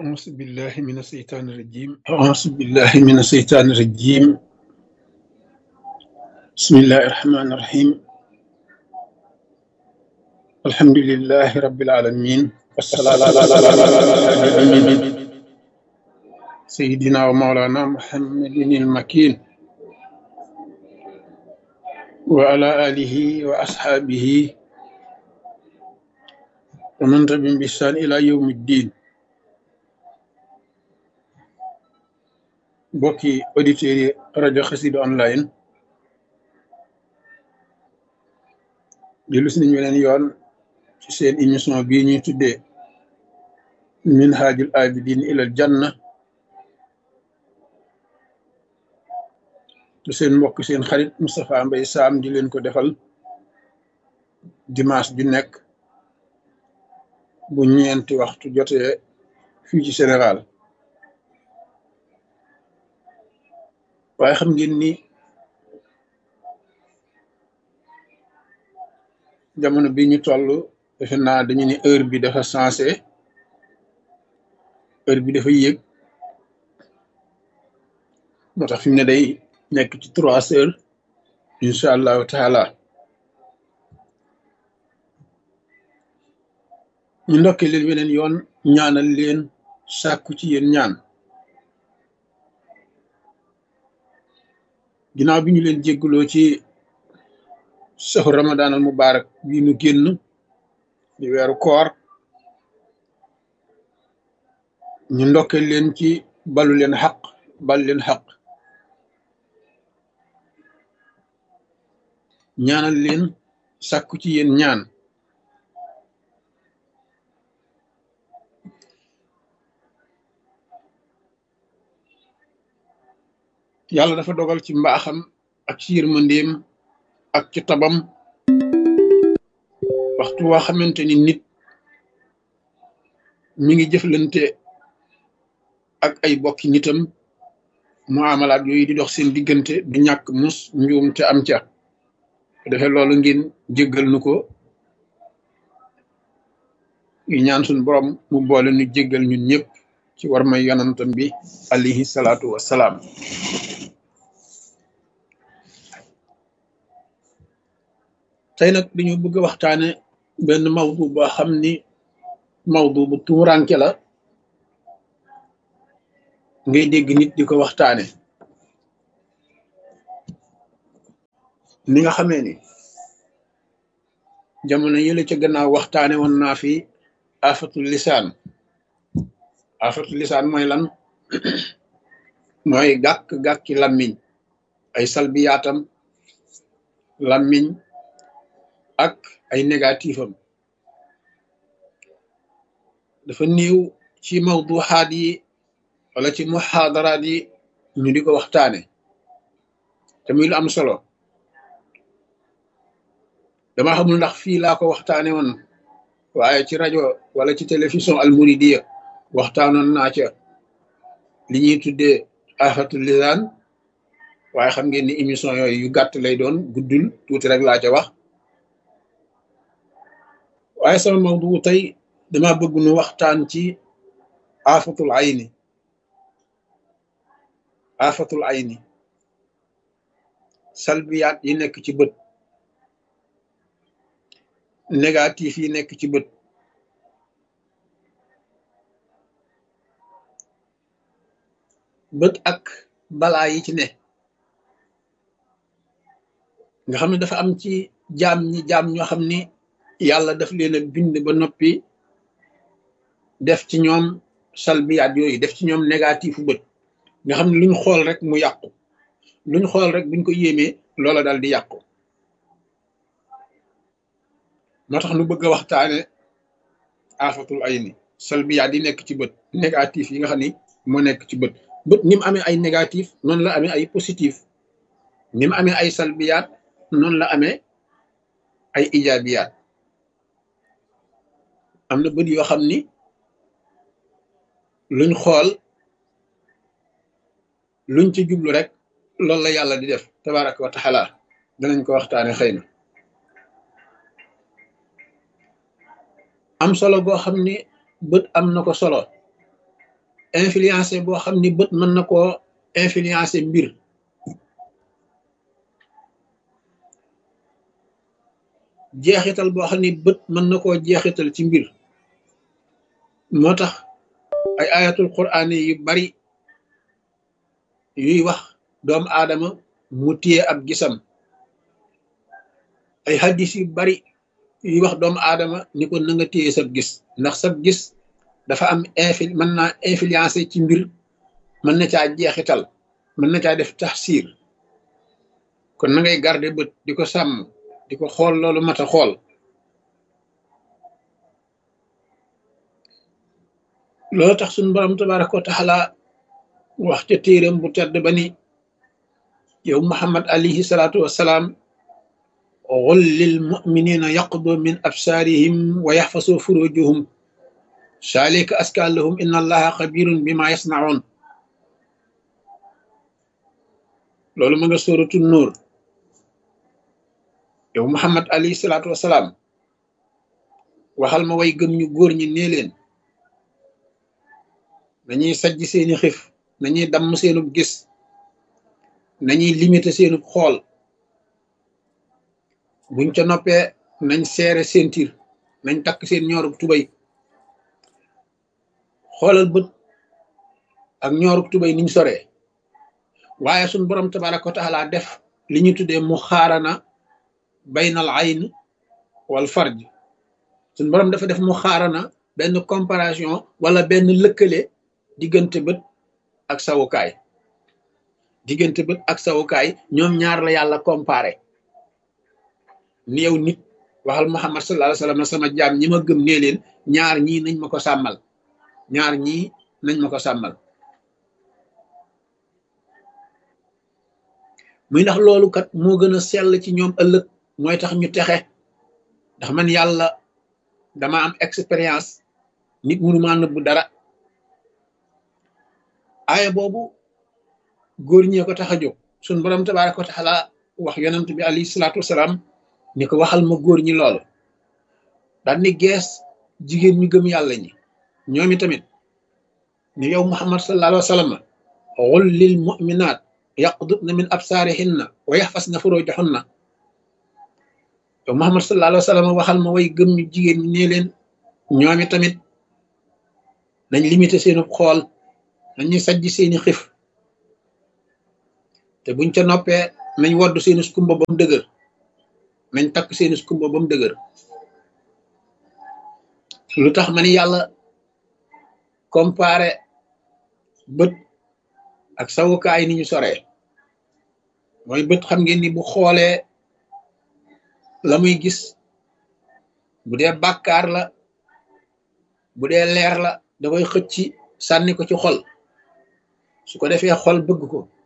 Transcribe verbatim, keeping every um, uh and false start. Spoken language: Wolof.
أعوذ بالله من الشيطان الرجيم أعوذ بالله من الشيطان الرجيم بسم الله الرحمن الرحيم الحمد لله رب العالمين والصلاة والسلام على الأمين سيدنا ومولانا محمد المكين وعلى آله وأصحابه ومن تبعهم بإحسان إلى يوم الدين. bokki auditeurs yi rajo Xassida online dellu si nañu leen yoon ci seen émission bii ñuy tuddee minhajul abidin ilal janna te seen mbokk seen xarit Moustapha Mbaye Sam di leen ko defal dimanche ju nekk bu ñeenti waxtu jotee fii ci Sénégal. waaye xam ngeen ni jamono bi ñu toll defe naa dañu ni heure bi dafa sensé heure bi dafa yéeg moo tax fi mu ne day nekk ci trois heures incha allahu taala ñu ndokkee leen weneen yoon ñaanal leen sàkku ci yéen ñaan ginnaaw bi ñu leen jégguloo ci saxu ramadan al mubarak bii nu génn di weeru koor ñu ndokke leen ci balu leen xaq bal leen xaq ñaanal leen sàkku ci yéen ñaan yàlla dafa dogal ci mbaaxam ak ci yërmandeem ak ci tabam waxtu waa xamante ni nit mi ngi jëflante ak ay bokki nitam muamalaat yooyu di dox seen diggante du ñàkk mus njuum te am ca defe loolu ngeen jéggal nu ko yu ñaan suñ borom mu boole nu jéggal ñun ñëpp ci war may yonantam bi alayhi salaatu wassalaam. tey nag dañu bëgg a waxtaane benn mawdu boo xam ni mawdu bu tuuranke la ngay dégg nit di ko waxtaane ni nga xamee ni jamono yële ca gannaaw waxtaane woon naa fi afatul lisaan afatul lisaan mooy lan mooy gàkk-gàkki làmmiñ ay salbiyaatam làmmiñ ak ay négatif am dafa néew ci mawduxaat yi wala ci muxaadaraat yi ñu di ko waxtaane te muy lu am solo dama xamul ndax fii laa ko waxtaane woon waaye ci rajo wala ci télévision almuridiya waxtaanoon naa ca li ñuy tuddee afatul lisaan waaye xam ngeen ni émission yooyu yu gàtt lay doon guddul tuuti rek laa ca wax waaye sama mawdu tey dama bëgg nu waxtaan ci afatul ayni afatul ayni salbiyaat yi nekk ci bët négatif yi nekk ci bët bët ak balaa yi ci ne nga xam ne dafa am ci jaam ñi jaam ñoo xam ni yàlla daf leen a bind ba noppi def ci ñoom salbiyaat yooyu def ci ñoom négatifu bët nga xam ne luñ xool rek mu yàqu luñ xool rek buñ ko yéemee loola dal di yàqu moo tax nu bëgg a waxtaane afatul ayni salbiyaat yi nekk ci bët négatif yi nga xam ni moo nekk ci bët bët ni mu amee ay négatif noonu la amee ay positif ni mu amee ay salbiyaat noonu la amee ay ijaabiyaat am na bët yoo xam ni luñ xool luñ ci jublu rek loolu la yàlla di def tabaraka wa taala danañ ko waxtaane xëy na am solo goo xam ni bët am na ko solo influencé boo xam ni bët mën na koo influencé mbir jeexital boo xam ni bët mën na koo jeexital ci mbir moo tax ay ayatul quraan yu bari yuy wax doomu aadama mu téye ab gisam ay hadis yu bari yuy wax doomu aadama ni ko na nga téye sab gis ndax sab gis dafa am infil mën naa influencé ci mbir mën na caa jeexital mën na caa def taxsiir kon na ngay garder bët di ko sàmm di ko xool loolu mat a xool loolu tax suñu borom tabaraka wa taala wax ca téeram bu tedd ba ni yow muhammad alayhi salaatu wassalaam qul lil muminina yaqdu min absaarihim wa yaxfasu furujuhum zalika aska lahum inna allaha xabirun bima yasnaun loolu ma nga sóoratu nuur yow muhammad alayhi salaatu wassalaam waxal ma way gëm ñu góor ñi nee leen nañuy sajj seeni xif nañuy damm seenub gis nañuy limité seenub xool buñ ca noppee nañ seere seen tir nañ takk seen ñoorub tubay xoolal bët ak ñoorub tubay niñ soree waaye suñ borom tabaraka wa taala def li ñu tuddee mu xaarana baynal ayn wal farj suñ borom dafa def mu xaarana benn comparaison wala benn lëkkale diggante bët ak sawukaay diggante bët ak sawukaay ñoom ñaar la yàlla comparé ni yow nit waxal muhammad sallallahu alayhi wasallam sama jaam ñi ma gëm nee leen ñaar ñii nañ ma ko sàmmal ñaar ñii nañ ma ko sàmmal muy ndax loolu kat moo gën a sell ci ñoom ëllëg mooy tax ñu texe ndax man yàlla dama am expérience nit mënumaa nëbbu dara aaya boobu góor ñee ko tax a jóg suñ borom tabaraka wa taala wax yonent bi alayhi salaatu wasalaam ni ko waxal ma góor ñi loolu daal ni gees jigéen ñu gëm yàlla ñi ñoomi tamit ni yow muhammad sallallahu alayhi wa sallam qul lil mu'minaat yaqdudna min absaarihinna wa yaxfasna furujahunna yow muhammad sallallahu alayhi wa sallam waxal ma way gëm ñu jigéen ñi nee leen ñoomi tamit nañ limité seenu xool nañuy sajj seeni xif te buñ ca noppee nañ wodd seeni skumba ba mu dëgër nañ takk seeni skumba ba mu dëgër lu tax ma ni yàlla comparé bët ak sawukaay ni ñu soree mooy bët xam ngeen ni bu xoolee la muy gis bu dee bàkkaar la bu dee leer la da koy xëcc sànni ko ci xol su ko defee xol bëgg ko